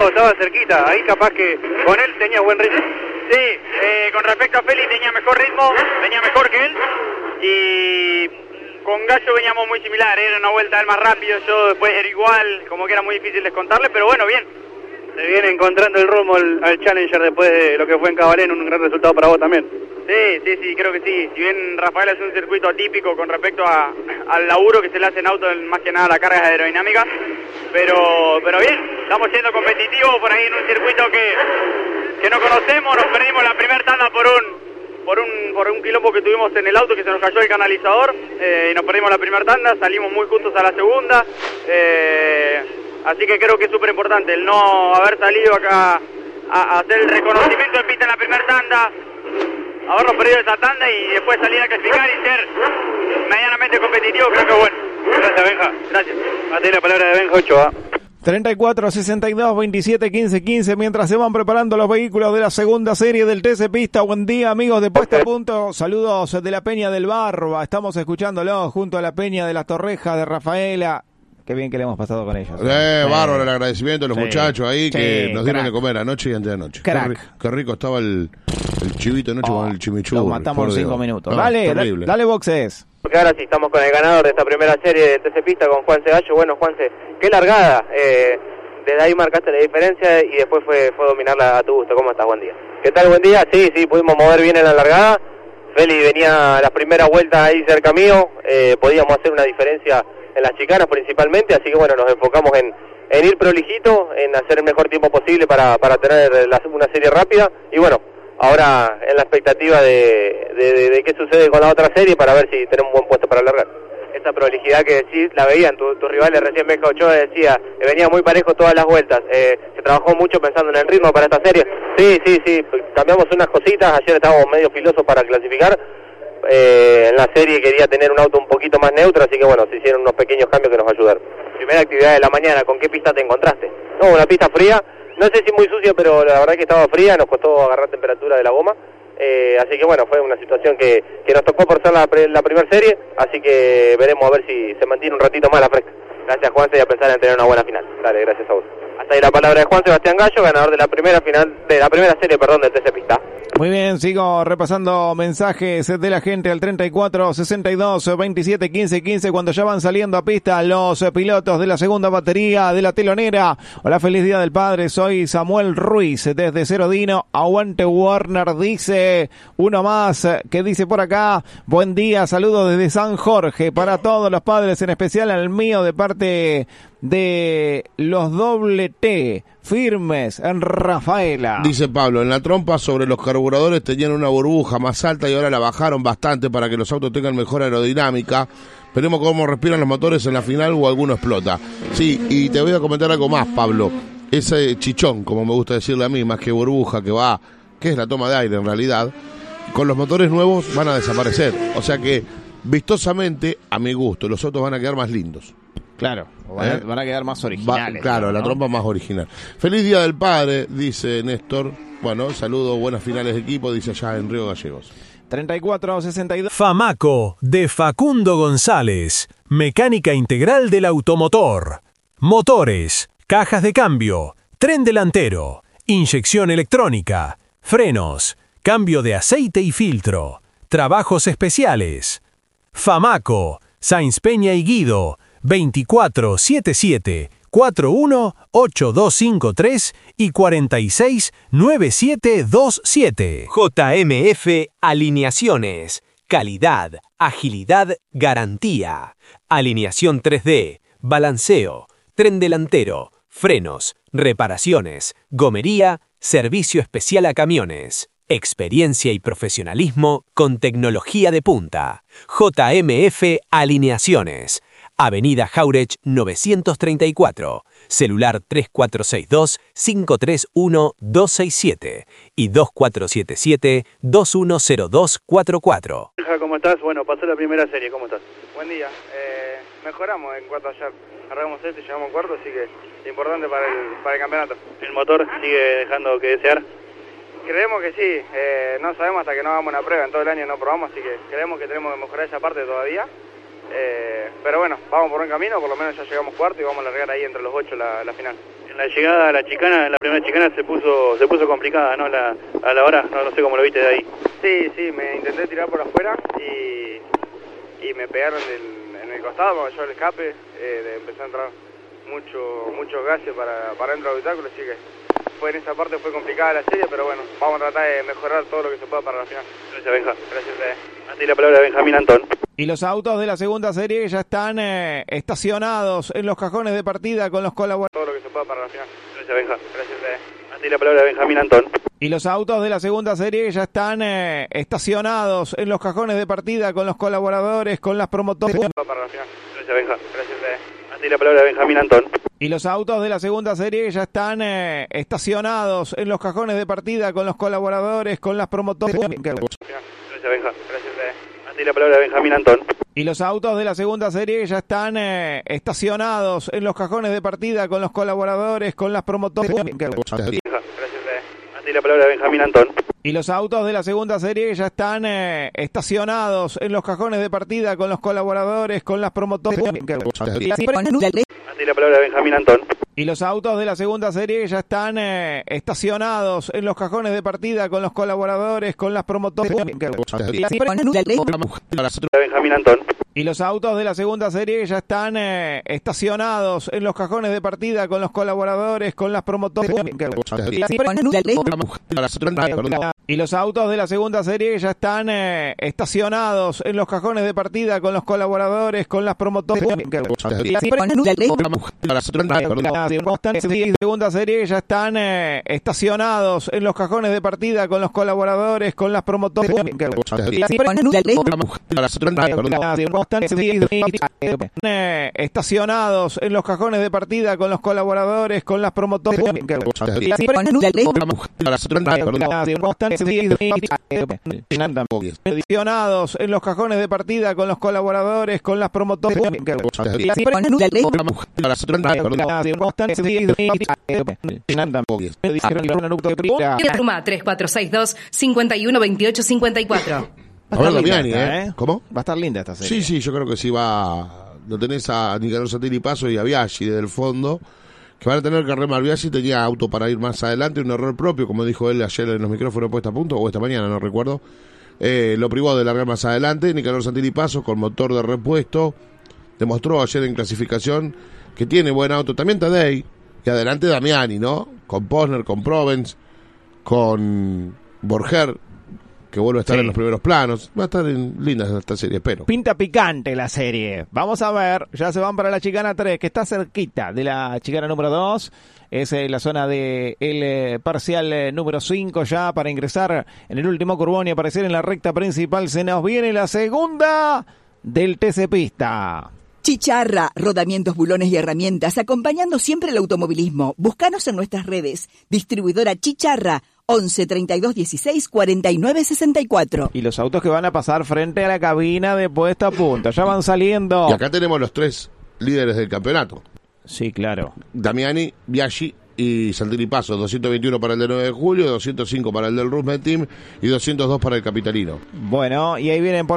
estaba cerquita, ahí capaz que con él tenía buen ritmo. Sí, con respecto a Félix tenía mejor ritmo, venía mejor que él, y con Gallo veníamos muy similar, era una vuelta él más rápido, yo después era igual, como que era muy difícil descontarle, pero bueno, bien. Se viene encontrando el rumbo al Challenger después de lo que fue en Cabalén, un gran resultado para vos también. Sí, creo que sí. Si bien Rafael es un circuito atípico con respecto al laburo que se le hace en auto, más que nada la carga aerodinámica, pero bien, estamos siendo competitivos por ahí en un circuito que no conocemos, nos perdimos la primera tanda por un quilombo que tuvimos en el auto, que se nos cayó el canalizador, y nos perdimos la primera tanda, salimos muy justos a la segunda, así que creo que es súper importante el no haber salido acá a hacer el reconocimiento de pista en la primera tanda, habernos perdido esa tanda y después salir a clasificar y ser medianamente competitivo, creo que bueno. Gracias, Benja. Gracias. Mate la palabra de Benja Ochoa. 34, 62, 27, 15, 15, mientras se van preparando los vehículos de la segunda serie del TC Pista. Buen día, amigos de Puesta a Punto. Saludos de la Peña del Barba. Estamos escuchándolo junto a la Peña de las Torrejas de Rafaela. Qué bien que le hemos pasado con ellos. Bárbaro el agradecimiento a los muchachos ahí que nos dieron de comer anoche y antes de anoche. Qué rico estaba el chivito anoche con el chimichurri. Lo matamos en 5 minutos. Dale boxes. Porque ahora sí estamos con el ganador de esta primera serie de TC Pista, con Juanse Gallo. Bueno, Juanse, qué largada. Desde ahí marcaste la diferencia y después fue dominarla a tu gusto. ¿Cómo estás? Buen día. ¿Qué tal? Buen día. Sí, pudimos mover bien en la largada. Feli venía las primeras vueltas ahí cerca mío. Podíamos hacer una diferencia en las chicanas principalmente, así que bueno, nos enfocamos en ir prolijito, en hacer el mejor tiempo posible para tener una serie rápida, y bueno, ahora en la expectativa de qué sucede con la otra serie para ver si tenemos un buen puesto para largar. Esa prolijidad que decís, la veían tus rivales, recién Benja Ochoa decía, venía muy parejo todas las vueltas, se trabajó mucho pensando en el ritmo para esta serie. Sí, cambiamos unas cositas, ayer estábamos medio filosos para clasificar. En la serie quería tener un auto un poquito más neutro, así que bueno, se hicieron unos pequeños cambios que nos ayudaron. Primera actividad de la mañana, ¿con qué pista te encontraste? No, una pista fría, no sé si muy sucia, pero la verdad que estaba fría, nos costó agarrar temperatura de la goma, así que bueno, fue una situación que nos tocó por ser la primera serie, así que veremos a ver si se mantiene un ratito más la fresca. Gracias, Juanse, y a pensar en tener una buena final. Dale, gracias a vos. Hasta ahí la palabra de Juan Sebastián Gallo, ganador de la primera serie, del TC Pista. Muy bien, sigo repasando mensajes de la gente al 34, 62, 27, 15, 15, cuando ya van saliendo a pista los pilotos de la segunda batería de la telonera. Hola, feliz día del padre, soy Samuel Ruiz desde Cero Dino, aguante Warner, dice uno más que dice por acá, buen día, saludos desde San Jorge para todos los padres, en especial al mío de parte de los doble T, firmes en Rafaela. Dice Pablo, en la trompa sobre los carburadores tenían una burbuja más alta y ahora la bajaron bastante para que los autos tengan mejor aerodinámica. Veremos cómo respiran los motores en la final o alguno explota. Sí, y te voy a comentar algo más, Pablo. Ese chichón, como me gusta decirle a mí, más que burbuja, que es la toma de aire en realidad, con los motores nuevos van a desaparecer. O sea que, vistosamente, a mi gusto, los autos van a quedar más lindos. Claro, van a quedar más originales. Claro, ¿no? La trompa más original. Feliz Día del Padre, dice Néstor. Bueno, saludos, buenas finales de equipo, dice allá en Río Gallegos. 34, 62. Famaco, de Facundo González. Mecánica integral del automotor. Motores, cajas de cambio, tren delantero, inyección electrónica, frenos, cambio de aceite y filtro, trabajos especiales. Famaco, Sáenz Peña y Guido, 2477 418253 y 469727. JMF Alineaciones. Calidad, agilidad, garantía. Alineación 3D, balanceo, tren delantero, frenos, reparaciones, gomería, servicio especial a camiones. Experiencia y profesionalismo con tecnología de punta. JMF Alineaciones. Avenida Jauregui 934, celular 3462-531-267 y 2477-210244. ¿Cómo estás? Bueno, pasó la primera serie, ¿cómo estás? Buen día, mejoramos en cuarto ayer, agarramos y llegamos en cuarto, así que es importante para el campeonato. ¿El motor sigue dejando que desear? Creemos que sí, no sabemos hasta que no hagamos una prueba, en todo el año no probamos, así que creemos que tenemos que mejorar esa parte todavía. Pero bueno, vamos por buen camino, por lo menos ya llegamos cuarto y vamos a largar ahí entre los 8 la final. En la llegada a la chicana, en la primera chicana se puso complicada, ¿no? A la hora, no sé cómo lo viste de ahí. Sí, me intenté tirar por afuera y me pegaron en el costado cuando yo el escape, empezó a entrar muchos gases para dentro del habitáculo, así que en esa parte fue complicada la serie, pero bueno, vamos a tratar de mejorar todo lo que se pueda para la final. Gracias, Benja. Gracias a ustedes. A ti la palabra de Benjamín Antón. Y los autos de la segunda serie ya están estacionados en los cajones de partida con los colaboradores. Todo lo que se pueda para la final. Gracias, Benja. Gracias a ustedes. A ti la palabra de Benjamín Antón. Y los autos de la segunda serie ya están estacionados en los cajones de partida con los colaboradores, con las promotoras. Para la final. Gracias, Benja. Gracias a ustedes. A ti la palabra de Benjamín Antón. Y los autos de la segunda serie ya están estacionados en los cajones de partida con los colaboradores, con las promotoras. Gracias, Benja. Gracias a ustedes. A ti la palabra de Benjamín Antón. Y los autos de la segunda serie ya están estacionados en los cajones de partida con los colaboradores, con las promotoras. Benja. Gracias a ustedes. A ti la palabra de Benjamín Antón. Y los autos de la segunda serie ya están estacionados en los cajones de partida con los colaboradores, con las promotoras. A ti la palabra de Benjamín Antón. Y los autos de la segunda serie ya están estacionados en los cajones de partida con los colaboradores, con las promotoras. Benjamín Antón. Y los autos de la segunda serie ya están estacionados en los cajones de partida con los colaboradores, con las promotoras. Y los autos de la segunda serie ya están estacionados en los cajones de partida con los colaboradores, con las promotoras. Segunda serie ya están estacionados en los cajones de partida con los colaboradores, con las promotoras. Estacionados en los cajones de partida con los colaboradores, con las promotoras. Estacionados en los cajones de partida con los colaboradores, con las promotoras. Pluma 3462-512854. A ver, Damiani, ¿Cómo? Va a estar linda esta serie. Sí, yo creo que sí va. Lo tenés a Nicolás Santini Paso y a Biaggi desde el fondo, que van a tener que remar. Biaggi tenía auto para ir más adelante, un error propio, como dijo él ayer en los micrófonos puesta a punto, o esta mañana, no recuerdo. Lo privó de largar más adelante. Nicolás Santini Paso, con motor de repuesto, demostró ayer en clasificación que tiene buen auto. También Tadei, y adelante Damiani, ¿no? Con Posner, con Provence, con Borger, que vuelve a estar en los primeros planos. Va a estar linda esta serie, espero. Pinta picante la serie. Vamos a ver, ya se van para la chicana 3, que está cerquita de la chicana número 2. Es la zona de el parcial número 5 ya para ingresar en el último curvón y aparecer en la recta principal. Se nos viene la segunda del TC Pista. Chicharra, rodamientos, bulones y herramientas, acompañando siempre el automovilismo. Búscanos en nuestras redes. Distribuidora Chicharra, 11 32 16 49 64. Y los autos que van a pasar frente a la cabina de puesta a punto, ya van saliendo. Y acá tenemos los 3 líderes del campeonato. Sí, claro. Damiani, Biaggi y Santini Paso. 221 para el de 9 de julio, 205 para el del Roosevelt Team y 202 para el Capitalino. Bueno, y ahí vienen por